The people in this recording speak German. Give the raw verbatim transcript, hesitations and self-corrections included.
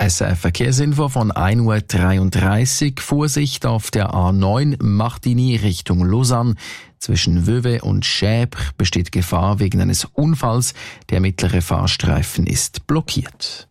S R F-Verkehrsinfo von ein Uhr dreiunddreißig. Vorsicht auf der A neun Martigny Richtung Lausanne. Zwischen Vevey und Schäbre besteht Gefahr wegen eines Unfalls. Der mittlere Fahrstreifen ist blockiert.